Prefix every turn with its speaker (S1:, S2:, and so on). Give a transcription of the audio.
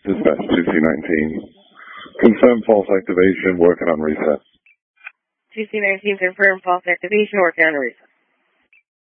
S1: Dispatch 2C19. Confirm false activation, working on reset.
S2: 2C19, confirm false activation, working on reset.